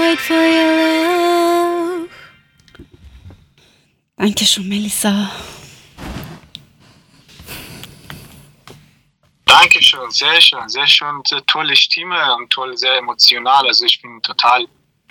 wait for your love. Dankeschön, Melissa. Dankeschön, sehr schön, sehr tolle Stimme und toll, sehr emotional. Also ich bin total,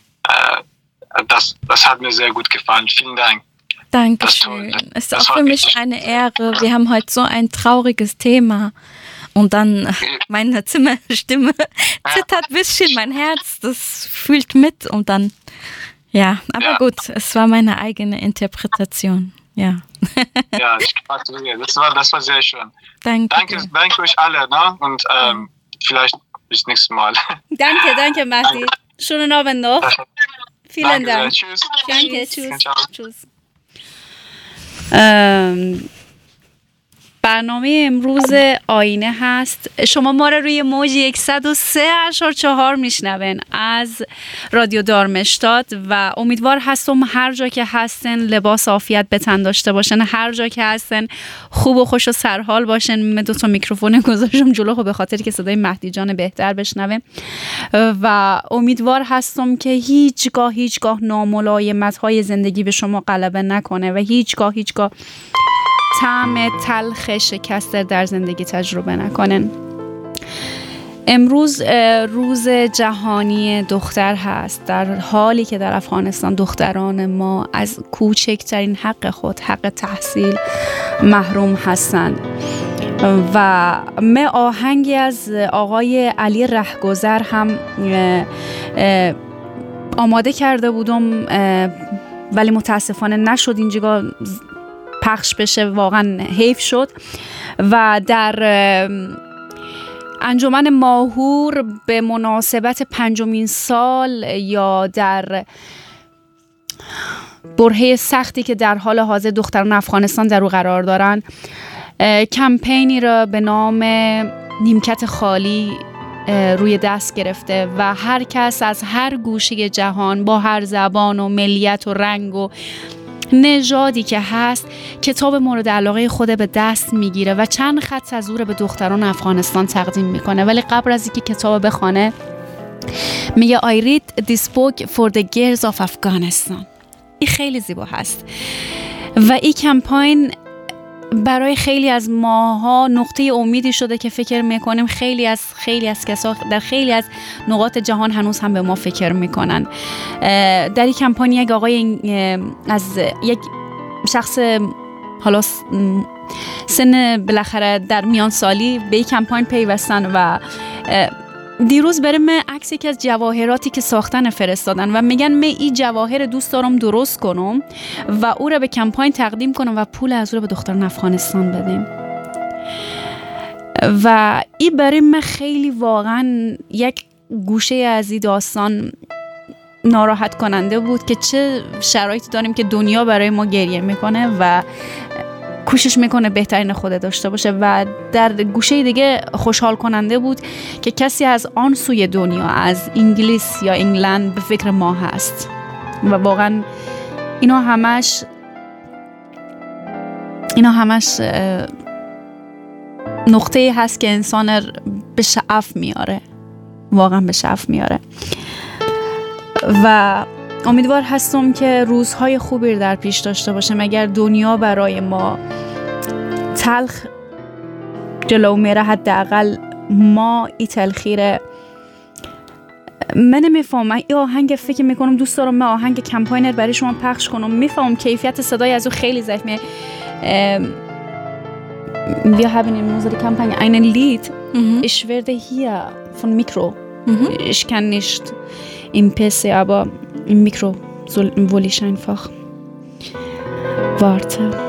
das hat mir sehr gut gefallen. Vielen Dank. Dankeschön. Es ist auch für mich eine Ehre. Wir haben heute so ein trauriges Thema. Und dann meine Zimmerstimme zittert ein bisschen, mein Herz, das fühlt mit. Und dann, ja, aber gut, es war meine eigene Interpretation. Ja, ja, ich gratuliere. Das war sehr schön. Danke euch alle, ne? Und vielleicht bis nächstes Mal. Danke, Mahdi. Schönen Abend noch. Vielen Dank. Tschüss. Danke, tschüss. برنامه امروز آینه هست. شما ما رو روی موج 103.4 میشنون از رادیو دارمشتاد و امیدوار هستم هر جا که هستن لباس عافیت به تن داشته باشن، هر جا که هستن خوب و خوش و سرحال باشن. من 2 میکروفون گذاشتم جلو به خاطر که صدای مهدی جان بهتر بشنوه و امیدوار هستم که هیچگاه ناملایمت‌های زندگی به شما غلبه نکنه و هیچگاه طعم تلخ شکست در زندگی تجربه نکنن. امروز روز جهانی دختر هست، در حالی که در افغانستان دختران ما از کوچکترین حق خود، حق تحصیل، محروم هستند. و من آهنگی از آقای علی رهگذر هم آماده کرده بودم ولی متاسفانه نشد اینجا پخش بشه، واقعا حیف شد. و در انجمن ماهور به مناسبت 5مین سال یا در برهه سختی که در حال حاضر دختران افغانستان در او قرار دارن، کمپینی را به نام نیمکت خالی روی دست گرفته و هر کس از هر گوشه جهان با هر زبان و ملیت و رنگ و نژادی که هست کتاب مورد علاقه خود به دست میگیره و چند خط از او رو به دختران افغانستان تقدیم میکنه. ولی قبل از اینکه کتاب بخونه میگه I read this book for the girls of Afghanistan. این خیلی زیبا هست و این کمپین برای خیلی از ماها نقطه امیدی شده که فکر میکنیم خیلی از کسا در خیلی از نقاط جهان هنوز هم به ما فکر میکنن. در این کمپین یک آقای از یک شخص حالا سن بالاخره در میان سالی به این کمپین پیوستن و دیروز برای من عکس یکی از جواهراتی که ساختن فرستادن و میگن من این جواهر دوست دارم درست کنم و او را به کمپین تقدیم کنم و پول از او را به دختران افغانستان بدیم. و این برای من خیلی واقعا یک گوشه از این داستان ناراحت کننده بود که چه شرایطی داریم که دنیا برای ما گریه میکنه و کوشش میکنه بهترین خود داشته باشه و در گوشه دیگه خوشحال کننده بود که کسی از آن سوی دنیا، از انگلیس یا انگلند به فکر ما هست و واقعا اینا همش نقطه‌ای هست که انسان به شعف میاره، واقعا به شعف میاره و امیدوار هستم که روزهای خوبی در پیش داشته باشه. مگر دنیا برای ما تلخ جلو میره، حداقل ما این تلخیره. من نمیفهمم این آهنگ، فکر میکنم دوست دارم من آهنگ کمپاینر برای شما پخش کنم. میفهمم کیفیت صدای از او خیلی ضعیفه. Wir haben in unserer Kampagne ein Lied. Ich werde hier von Mikro. Ich kann nicht im PC, aber im Mikro will ich einfach. Warte.